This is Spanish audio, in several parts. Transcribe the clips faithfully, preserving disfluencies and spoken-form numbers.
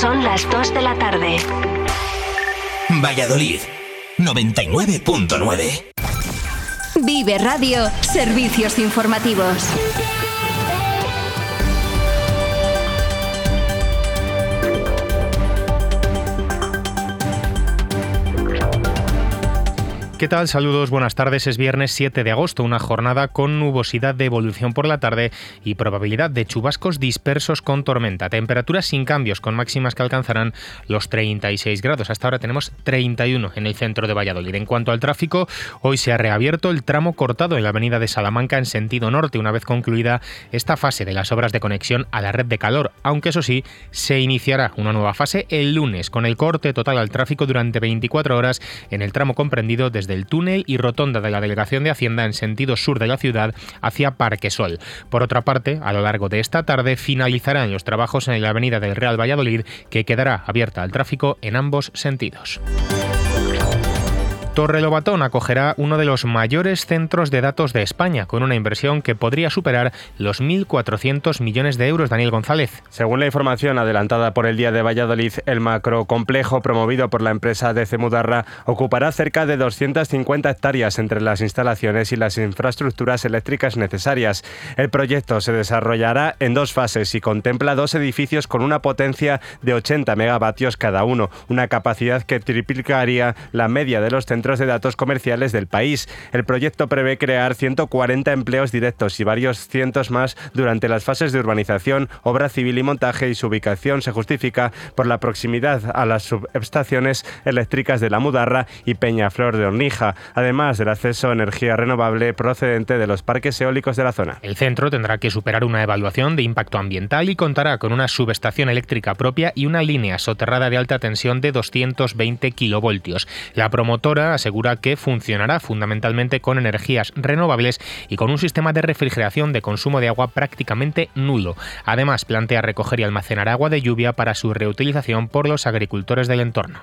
Son las dos de la tarde. Valladolid, noventa y nueve punto nueve. Vive Radio, servicios informativos. ¿Qué tal? Saludos, buenas tardes. Es viernes siete de agosto, una jornada con nubosidad de evolución por la tarde y probabilidad de chubascos dispersos con tormenta. Temperaturas sin cambios, con máximas que alcanzarán los treinta y seis grados. Hasta ahora tenemos treinta y uno en el centro de Valladolid. En cuanto al tráfico, hoy se ha reabierto el tramo cortado en la avenida de Salamanca en sentido norte, una vez concluida esta fase de las obras de conexión a la red de calor, aunque eso sí, se iniciará una nueva fase el lunes, con el corte total al tráfico durante veinticuatro horas en el tramo comprendido desde del túnel y rotonda de la Delegación de Hacienda en sentido sur de la ciudad hacia Parquesol. Por otra parte, a lo largo de esta tarde finalizarán los trabajos en la avenida del Real Valladolid, que quedará abierta al tráfico en ambos sentidos. Torrelobatón acogerá uno de los mayores centros de datos de España, con una inversión que podría superar los mil cuatrocientos millones de euros. Daniel González. Según la información adelantada por el Día de Valladolid, el macrocomplejo promovido por la empresa D C Mudarra ocupará cerca de doscientas cincuenta hectáreas entre las instalaciones y las infraestructuras eléctricas necesarias. El proyecto se desarrollará en dos fases y contempla dos edificios con una potencia de ochenta megavatios cada uno, una capacidad que triplicaría la media de los centros de datos comerciales del país. El proyecto prevé crear ciento cuarenta empleos directos y varios cientos más durante las fases de urbanización, obra civil y montaje, y su ubicación se justifica por la proximidad a las subestaciones eléctricas de La Mudarra y Peñaflor de Ornija, además del acceso a energía renovable procedente de los parques eólicos de la zona. El centro tendrá que superar una evaluación de impacto ambiental y contará con una subestación eléctrica propia y una línea soterrada de alta tensión de doscientos veinte kilovoltios. La promotora asegura que funcionará fundamentalmente con energías renovables y con un sistema de refrigeración de consumo de agua prácticamente nulo. Además, plantea recoger y almacenar agua de lluvia para su reutilización por los agricultores del entorno.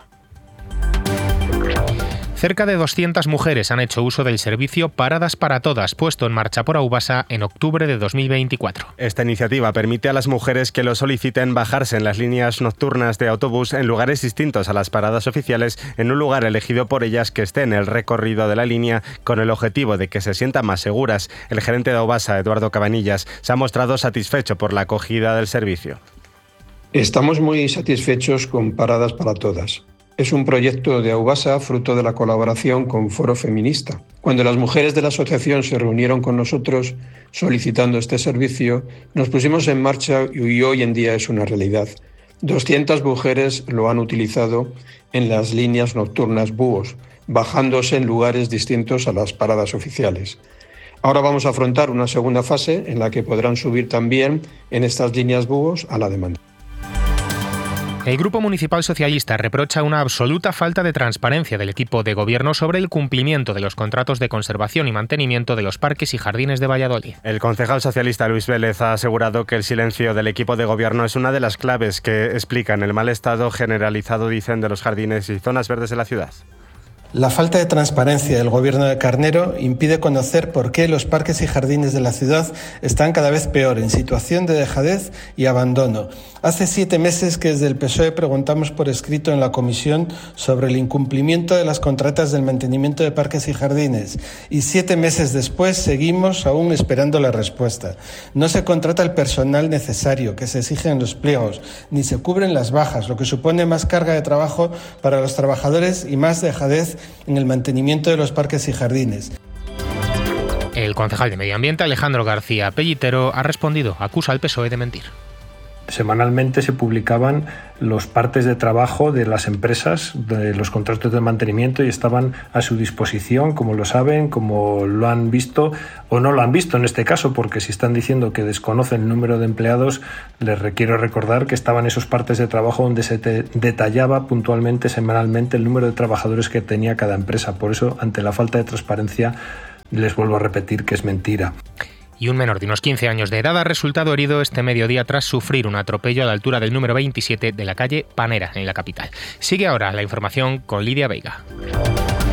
Cerca de doscientas mujeres han hecho uso del servicio Paradas para Todas, puesto en marcha por Aubasa en octubre de dos mil veinticuatro. Esta iniciativa permite a las mujeres que lo soliciten bajarse en las líneas nocturnas de autobús en lugares distintos a las paradas oficiales, en un lugar elegido por ellas que esté en el recorrido de la línea, con el objetivo de que se sientan más seguras. El gerente de Aubasa, Eduardo Cabanillas, se ha mostrado satisfecho por la acogida del servicio. Estamos muy satisfechos con Paradas para Todas. Es un proyecto de Aubasa fruto de la colaboración con Foro Feminista. Cuando las mujeres de la asociación se reunieron con nosotros solicitando este servicio, nos pusimos en marcha y hoy en día es una realidad. doscientas mujeres lo han utilizado en las líneas nocturnas búhos, bajándose en lugares distintos a las paradas oficiales. Ahora vamos a afrontar una segunda fase en la que podrán subir también en estas líneas búhos a la demanda. El Grupo Municipal Socialista reprocha una absoluta falta de transparencia del equipo de gobierno sobre el cumplimiento de los contratos de conservación y mantenimiento de los parques y jardines de Valladolid. El concejal socialista Luis Vélez ha asegurado que el silencio del equipo de gobierno es una de las claves que explican el mal estado generalizado, dicen, de los jardines y zonas verdes de la ciudad. La falta de transparencia del gobierno de Carnero impide conocer por qué los parques y jardines de la ciudad están cada vez peor, en situación de dejadez y abandono. Hace siete meses que desde el P S O E preguntamos por escrito en la comisión sobre el incumplimiento de las contratas del mantenimiento de parques y jardines, y siete meses después seguimos aún esperando la respuesta. No se contrata el personal necesario que se exige en los pliegos, ni se cubren las bajas, lo que supone más carga de trabajo para los trabajadores y más dejadez en el mantenimiento de los parques y jardines. El concejal de Medio Ambiente, Alejandro García Pellitero, ha respondido, acusa al P S O E de mentir. Semanalmente se publicaban los partes de trabajo de las empresas, de los contratos de mantenimiento, y estaban a su disposición, como lo saben, como lo han visto o no lo han visto en este caso, porque si están diciendo que desconocen el número de empleados, les requiero recordar que estaban esos partes de trabajo donde se te detallaba puntualmente, semanalmente, el número de trabajadores que tenía cada empresa. Por eso, ante la falta de transparencia, les vuelvo a repetir que es mentira. Y un menor de unos quince años de edad ha resultado herido este mediodía tras sufrir un atropello a la altura del número veintisiete de la calle Panera, en la capital. Sigue ahora la información con Lidia Veiga.